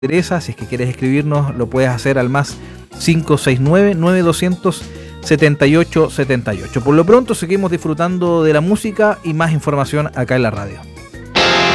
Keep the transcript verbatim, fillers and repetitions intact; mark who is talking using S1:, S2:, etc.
S1: interesa, si es que quieres escribirnos, lo puedes hacer al más cinco seis nueve, nueve dos cero cero, siete ocho siete ocho. Por lo pronto seguimos disfrutando de la música y más información acá en la radio.